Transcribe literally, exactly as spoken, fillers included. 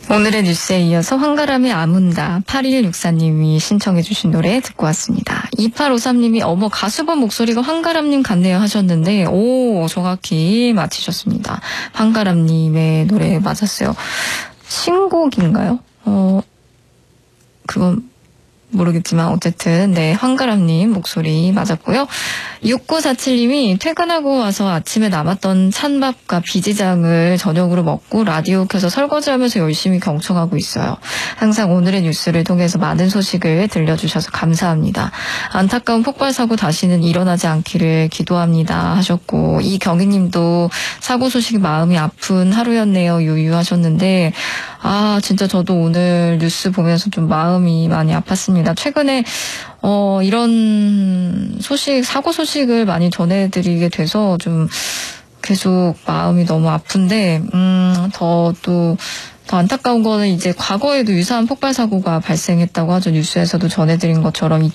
오늘의 뉴스에 이어서 황가람의 아문다 팔일육사님이 신청해 주신 노래 듣고 왔습니다. 이팔오삼님이 어머 가수분 목소리가 황가람님 같네요 하셨는데 오 정확히 맞히셨습니다. 황가람님의 노래 맞았어요. 신곡인가요? 어 그건 모르겠지만 어쨌든 네 황가람님 목소리 맞았고요. 육구사칠님이 퇴근하고 와서 아침에 남았던 찬밥과 비지장을 저녁으로 먹고 라디오 켜서 설거지하면서 열심히 경청하고 있어요. 항상 오늘의 뉴스를 통해서 많은 소식을 들려주셔서 감사합니다. 안타까운 폭발 사고 다시는 일어나지 않기를 기도합니다 하셨고 이경희님도 사고 소식이 마음이 아픈 하루였네요 유유하셨는데 아 진짜 저도 오늘 뉴스 보면서 좀 마음이 많이 아팠습니다. 최근에 어 이런 소식 사고 소식을 많이 전해드리게 돼서 좀 계속 마음이 너무 아픈데 음 더 또 더 안타까운 거는 이제 과거에도 유사한 폭발 사고가 발생했다고 하죠. 뉴스에서도 전해드린 것처럼